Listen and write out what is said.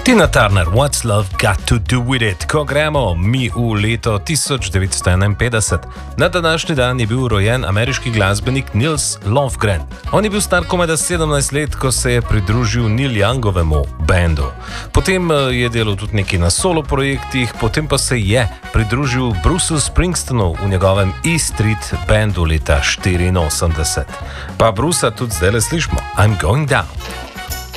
Tina Turner, What's Love Got to Do With It? Ko gremo mi v leto 1951, na današnji dan je bil rojen ameriški glasbenik Nils Lofgren. On je bil star komajda 17 let, ko se je pridružil Neil Youngovemu bendu. Potem je delal tudi nekaj na solo projektih, potem pa se je pridružil Bruceu Springsteenu v njegovem E Street bendu leta 1984. Pa Brucea tudi zdaj le slišimo, I'm Going Down.